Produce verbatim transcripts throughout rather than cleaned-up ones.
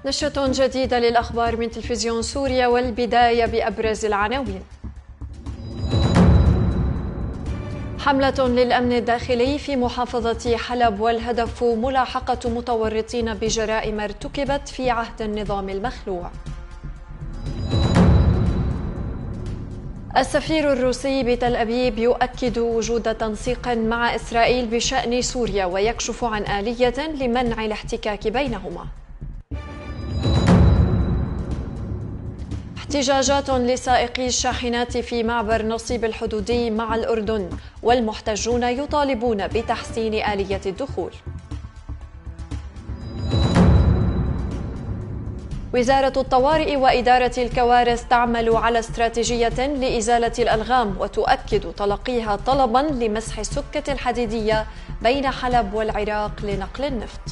نشرة جديدة للأخبار من تلفزيون سوريا، والبداية بأبرز العناوين. حملة للأمن الداخلي في محافظة حلب، والهدف ملاحقة متورطين بجرائم ارتكبت في عهد النظام المخلوع. السفير الروسي بتل أبيب يؤكد وجود تنسيق مع إسرائيل بشأن سوريا، ويكشف عن آلية لمنع الاحتكاك بينهما. احتجاجات لسائقي الشاحنات في معبر نصيب الحدودي مع الأردن، والمحتجون يطالبون بتحسين آلية الدخول. وزارة الطوارئ وإدارة الكوارث تعمل على استراتيجية لإزالة الألغام، وتؤكد تلقيها طلبا لمسح السكة الحديدية بين حلب والعراق لنقل النفط.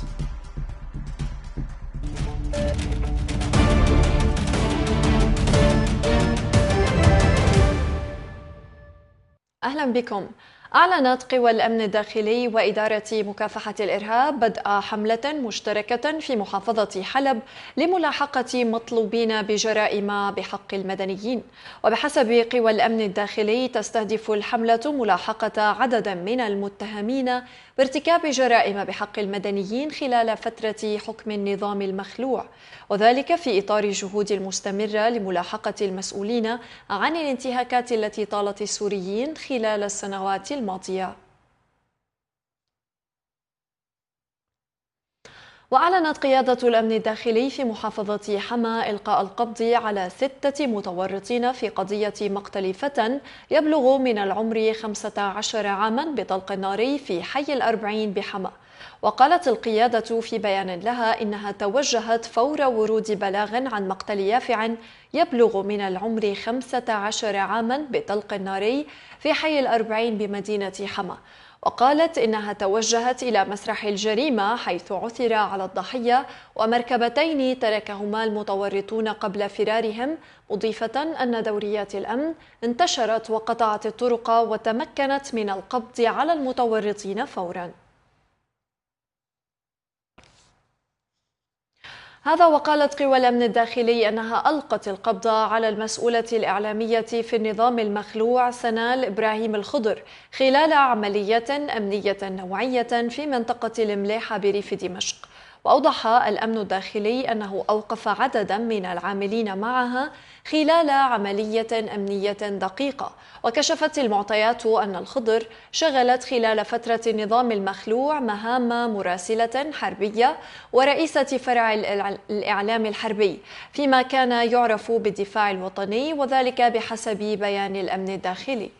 أهلا بكم. أعلنت قوى الأمن الداخلي وإدارة مكافحة الإرهاب بدء حملة مشتركة في محافظة حلب لملاحقة مطلوبين بجرائم بحق المدنيين. وبحسب قوى الأمن الداخلي تستهدف الحملة ملاحقة عدد من المتهمين بارتكاب جرائم بحق المدنيين خلال فترة حكم النظام المخلوع، وذلك في إطار الجهود المستمرة لملاحقة المسؤولين عن الانتهاكات التي طالت السوريين خلال السنوات الماضية. وأعلنت قيادة الأمن الداخلي في محافظة حما إلقاء القبض على ستة متورطين في قضية مقتل فتى يبلغ من العمر خمسة عشر عاما بطلق ناري في حي الأربعين بحما. وقالت القيادة في بيان لها إنها توجهت فور ورود بلاغ عن مقتل يافع يبلغ من العمر خمسة عشر عاما بطلق ناري في حي الأربعين بمدينة حما. وقالت إنها توجهت إلى مسرح الجريمة حيث عثر على الضحية ومركبتين تركهما المتورطون قبل فرارهم، مضيفة أن دوريات الأمن انتشرت وقطعت الطرق وتمكنت من القبض على المتورطين فوراً. هذا وقالت قوى الأمن الداخلي أنها ألقت القبض على المسؤولة الإعلامية في النظام المخلوع سنال إبراهيم الخضر خلال عملية أمنية نوعية في منطقة المليحة بريف دمشق. وأوضح الأمن الداخلي أنه أوقف عددا من العاملين معها خلال عملية أمنية دقيقة. وكشفت المعطيات أن الخضر شغلت خلال فترة النظام المخلوع مهام مراسلة حربية ورئيسة فرع الإعلام الحربي فيما كان يعرف بالدفاع الوطني، وذلك بحسب بيان الأمن الداخلي.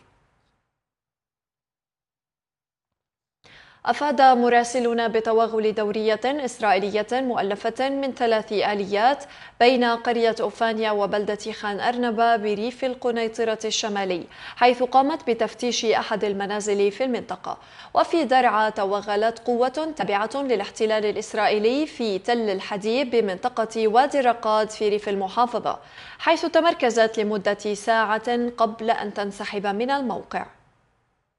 أفاد مراسلون بتوغل دورية إسرائيلية مؤلفة من ثلاث آليات بين قرية أوفانيا وبلدة خان أرنبة بريف القنيطرة الشمالي، حيث قامت بتفتيش أحد المنازل في المنطقة. وفي درعا توغلت قوة تابعة للاحتلال الإسرائيلي في تل الحديد بمنطقة وادي الرقاد في ريف المحافظة، حيث تمركزت لمدة ساعة قبل أن تنسحب من الموقع.